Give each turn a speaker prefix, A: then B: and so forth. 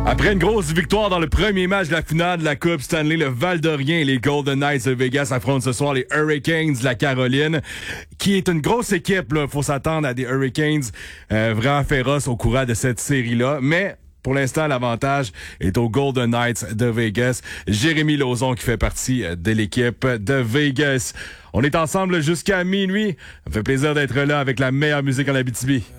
A: Après une grosse victoire dans le premier match de la finale de la Coupe Stanley, le Val-d'Orient et les Golden Knights de Vegas affrontent ce soir les Hurricanes de la Caroline, qui est une grosse équipe. Il faut s'attendre à des Hurricanes vraiment féroces au courant de cette série-là. Mais pour l'instant, l'avantage est aux Golden Knights de Vegas. Jérémy Lauzon qui fait partie de l'équipe de Vegas. On est ensemble jusqu'à minuit. Ça me fait plaisir d'être là avec la meilleure musique en Abitibi.